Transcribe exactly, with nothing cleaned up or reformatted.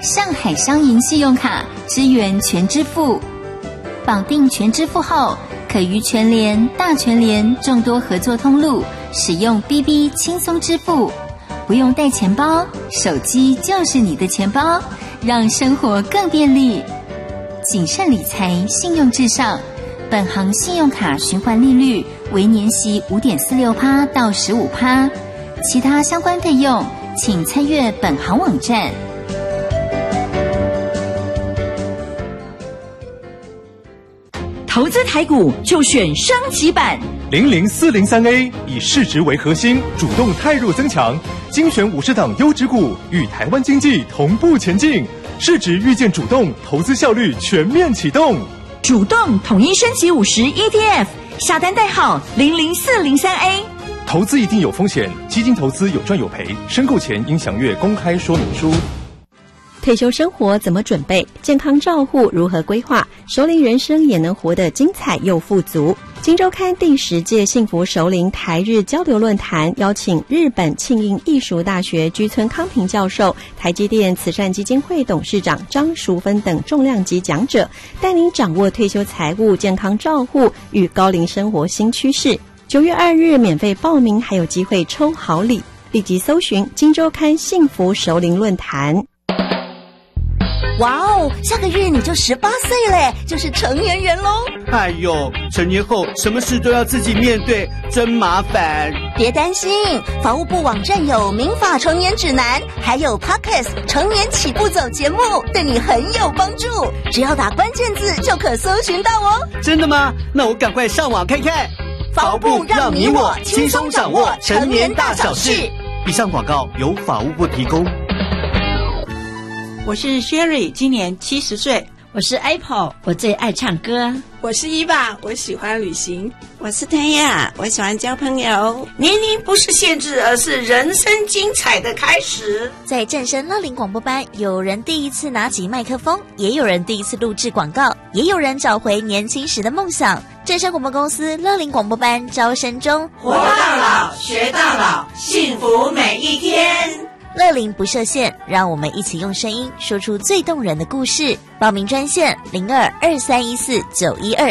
上海商银信用卡支援全支付，绑定全支付后，可于全联、大全联众多合作通路使用 B B 轻松支付，不用带钱包，手机就是你的钱包，让生活更便利。谨慎理财，信用至上。本行信用卡循环利率为年息 五点四六 到 十五， 其他相关费用请参阅本行网站。 投资台股就选升级版零零四零三 A， 以市值为核心，主动汰弱增强，精选五十档优质股，与台湾经济同步前进。市值预见主动，投资效率全面启动。 主动统一升级五十 E T F， 下单代号零零四零三 A。 投资一定有风险，基金投资有赚有赔，申购前应详阅公开说明书。 退休生活怎么准备？健康照护如何规划？熟龄人生也能活得精彩又富足。今周刊第十届幸福熟龄台日交流论坛邀请日本庆应艺术大学居村康平教授、台积电慈善基金会董事长张淑芬等重量级讲者，带您掌握退休财务、健康照护与高龄生活新趋势。九月二日免费报名，还有机会抽好礼，立即搜寻今周刊幸福熟龄论坛。 哇哦，下个月你就十八岁嘞，就是成年人咯。 哎呦，成年后什么事都要自己面对，真麻烦。 别担心，法务部网站有民法成年指南，还有 Podcast 成年起步走节目，对你很有帮助。只要打关键字就可搜寻到哦。 真的吗？那我赶快上网看看。 法务部让你我轻松掌握成年大小事。 以上广告由法务部提供。 我是 Sherry， 今年七十岁。 我是 Apple， 我最爱唱歌。 我是伊娃，我喜欢旅行。 我是天亚，我喜欢交朋友。 年龄不是限制，而是人生精彩的开始。 在正声乐龄广播班，有人第一次拿起麦克风，也有人第一次录制广告，也有人找回年轻时的梦想。正声广播公司乐龄广播班招生中， 活到老，学到老，幸福每一天。 乐龄不设限，让我们一起用声音说出最动人的故事。报名专线零二二三一四九一二